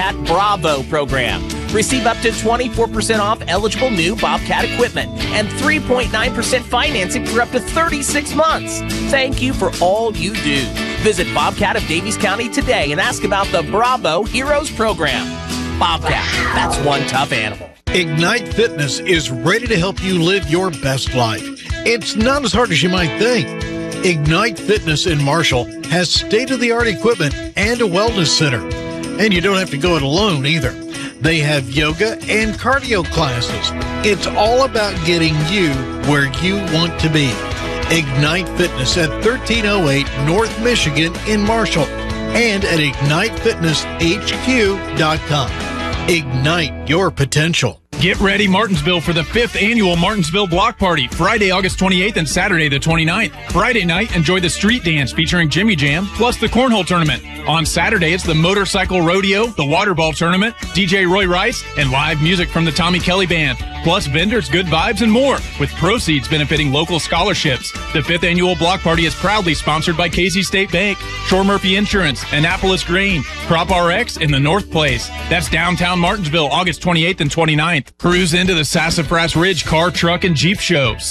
Bobcat Bravo program. Receive up to 24% off eligible new Bobcat equipment and 3.9% financing for up to 36 months. Thank you for all you do. Visit Bobcat of Davies County today and ask about the Bravo Heroes program. Bobcat, that's one tough animal. Ignite Fitness is ready to help you live your best life. It's not as hard as you might think. Ignite Fitness in Marshall has state-of-the-art equipment and a wellness center. And you don't have to go it alone either. They have yoga and cardio classes. It's all about getting you where you want to be. Ignite Fitness at 1308 North Michigan in Marshall and at ignitefitnesshq.com. Ignite your potential. Get ready, Martinsville, for the 5th annual Martinsville Block Party, Friday, August 28th and Saturday the 29th. Friday night, enjoy the street dance featuring Jimmy Jam, plus the cornhole tournament. On Saturday, it's the motorcycle rodeo, the water ball tournament, DJ Roy Rice, and live music from the Tommy Kelly Band, plus vendors, good vibes, and more, with proceeds benefiting local scholarships. The 5th annual Block Party is proudly sponsored by Casey State Bank, Shore Murphy Insurance, Annapolis Grain, Crop RX, and the North Place. That's downtown Martinsville, August 28th and 29th. Cruise into the Sassafras Ridge Car, Truck, and Jeep Show.